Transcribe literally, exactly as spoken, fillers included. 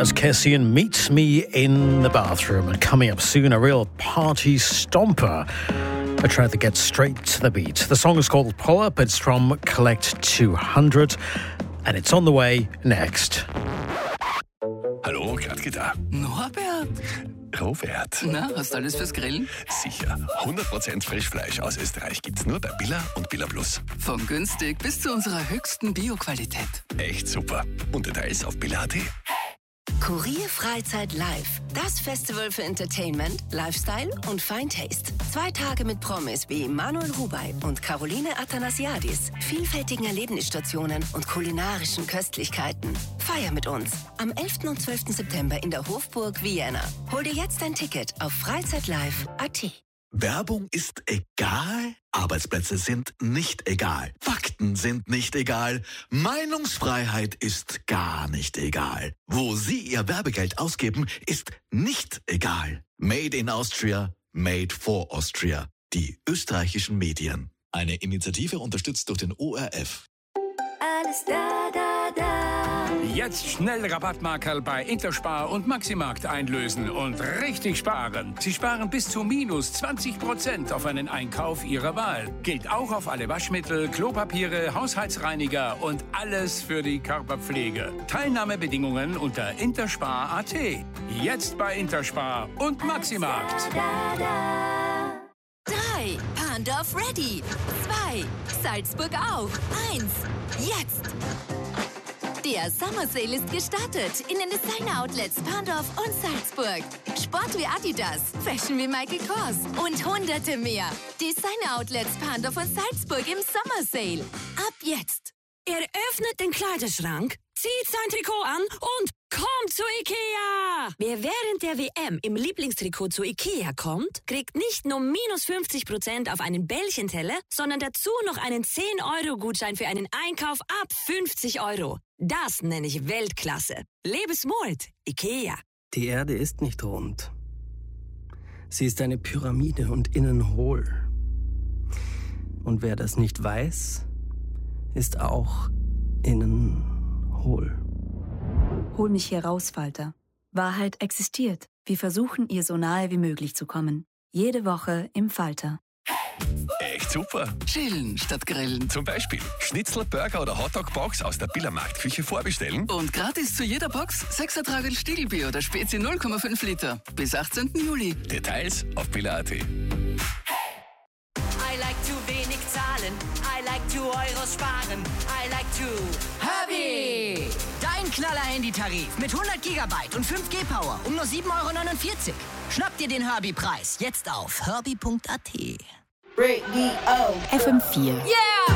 as Kessian meets me in the bathroom. And coming up soon, a real party stomper. A track that gets straight to the beat. The song is called Pull Up. It's from Collect two hundred. And it's on the way next. Hallo, Gradke da. Norbert? Robert. Na, hast du alles fürs Grillen? Sicher. hundert Prozent Frischfleisch aus Österreich gibt's nur bei Billa und Billa Plus. Von günstig bis zu unserer höchsten Bio-Qualität. Echt super. Und Details auf billa punkt at. Kurier Freizeit Live. Das Festival für Entertainment, Lifestyle und Fine Taste. Zwei Tage mit Promis wie Manuel Rubey und Caroline Athanasiadis, vielfältigen Erlebnisstationen und kulinarischen Köstlichkeiten. Feier mit uns am elften und zwölften September in der Hofburg Vienna. Hol dir jetzt dein Ticket auf freizeitlive punkt at. Werbung ist egal, Arbeitsplätze sind nicht egal, Fakten sind nicht egal, Meinungsfreiheit ist gar nicht egal. Wo Sie Ihr Werbegeld ausgeben, ist nicht egal. Made in Austria, made for Austria. Die österreichischen Medien. Eine Initiative unterstützt durch den O R F. Alles da, da, da. Jetzt schnell Rabattmarkerl bei Interspar und Maximarkt einlösen und richtig sparen. Sie sparen bis zu minus zwanzig Prozent auf einen Einkauf Ihrer Wahl. Gilt auch auf alle Waschmittel, Klopapiere, Haushaltsreiniger und alles für die Körperpflege. Teilnahmebedingungen unter interspar punkt at. Jetzt bei Interspar und Maximarkt. Da, da. Drei, Pandorf ready. Zwei, Salzburg auch. Eins, jetzt. Der Summer Sale ist gestartet in den Designer-Outlets Pandorf und Salzburg. Sport wie Adidas, Fashion wie Michael Kors und hunderte mehr. Designer-Outlets Pandorf und Salzburg im Summer Sale. Ab jetzt. Er öffnet den Kleiderschrank, zieht sein Trikot an und kommt zu Ikea! Wer während der W M im Lieblingstrikot zu Ikea kommt, kriegt nicht nur minus fünfzig Prozent auf einen Bällchenteller, sondern dazu noch einen zehn Euro Gutschein für einen Einkauf ab fünfzig Euro. Das nenne ich Weltklasse. Lebensmut, Ikea. Die Erde ist nicht rund. Sie ist eine Pyramide und innen hohl. Und wer das nicht weiß, ist auch innen hohl. Hol mich hier raus, Falter. Wahrheit existiert. Wir versuchen, ihr so nahe wie möglich zu kommen. Jede Woche im Falter. Echt super. Chillen statt grillen. Zum Beispiel Schnitzel, Burger oder Hotdog-Box aus der Billa Marktküche vorbestellen. Und gratis zu jeder Box sechs Tragel Stiegelbier oder Spezi null Komma fünf Liter. Bis achtzehnten Juli. Details auf billa punkt at. I like zu wenig zahlen. I like zu Euros sparen. I like to Herbie! Dein Knaller-Handy-Tarif mit hundert Gigabyte und fünf G Power um nur sieben Euro neunundvierzig. Schnapp dir den Herbie-Preis jetzt auf herbie punkt at. F M vier. Yeah!